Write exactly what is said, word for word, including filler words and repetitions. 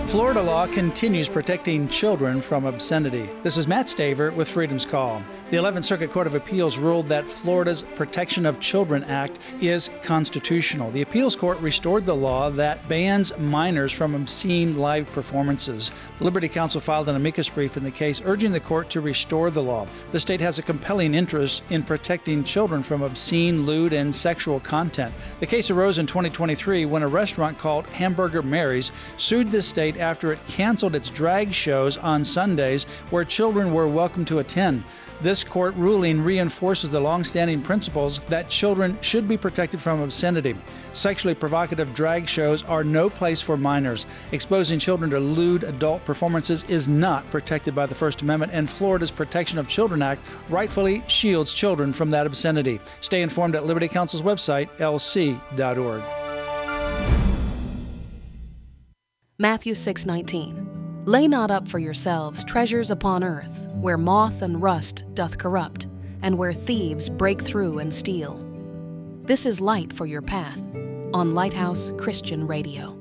Florida law continues protecting children from obscenity. This is Matt Staver with Freedom's Call. The eleventh Circuit Court of Appeals ruled that Florida's Protection of Children Act is constitutional. The appeals court restored the law that bans minors from obscene live performances. The Liberty Counsel filed an amicus brief in the case, urging the court to restore the law. The state has a compelling interest in protecting children from obscene, lewd, and sexual content. The case arose in twenty twenty-three when a restaurant called Hamburger Mary's sued the state after it canceled its drag shows on Sundays where children were welcome to attend. This court ruling reinforces the long-standing principles that children should be protected from obscenity. Sexually provocative drag shows are no place for minors. Exposing children to lewd adult performances is not protected by the First Amendment, and Florida's Protection of Children Act rightfully shields children from that obscenity. Stay informed at Liberty Counsel's website, L C dot org. Matthew six nineteen. Lay not up for yourselves treasures upon earth, where moth and rust doth corrupt, and where thieves break through and steal. This is light for your path on Lighthouse Christian Radio.